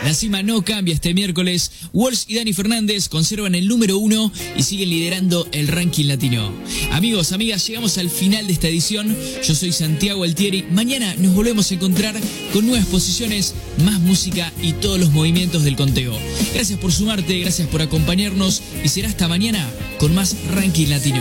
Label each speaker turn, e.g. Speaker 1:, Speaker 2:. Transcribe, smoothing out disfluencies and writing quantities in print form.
Speaker 1: La cima no cambia este miércoles. Walsh y Dani Fernández conservan el número 1 y siguen liderando el ranking latino. Amigos, amigas, llegamos al final de esta edición. Yo soy Santiago Altieri. Mañana nos volvemos a encontrar con nuevas posiciones, más música y todos los movimientos del conteo. Gracias por sumarte, gracias por acompañarnos y será hasta mañana con más ranking latino.